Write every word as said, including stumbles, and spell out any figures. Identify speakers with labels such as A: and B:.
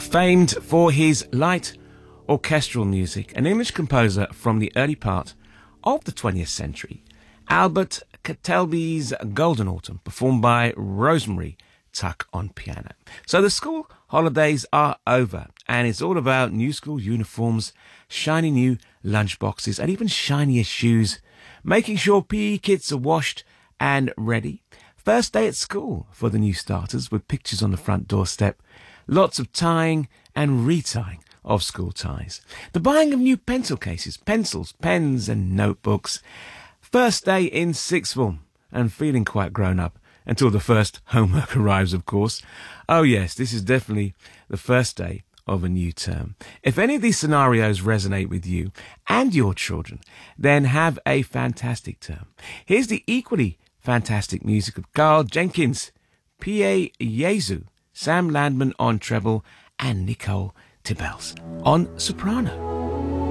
A: Famed for his light orchestral music, an English composer from the early part of the twentieth century, Albert Kettelby's Golden Autumn, performed by Rosemary Tuck on piano. So the school holidays are over, and it's all about new school uniforms, shiny new lunchboxes, and even shinier shoes, making sure P E kits are washed and ready. First day at school for the new starters, with pictures on the front doorstep, lots of tying and retying of school ties. The buying of new pencil cases, pencils, pens and notebooks. First day in sixth form, and feeling quite grown up until the first homework arrives, of course. Oh yes, this is definitely the first day of a new term. If any of these scenarios resonate with you and your children, then have a fantastic term. Here's the equally fantastic music of Carl Jenkins, P A Jesu, Sam Landman on treble, and Nicole Tibels on soprano.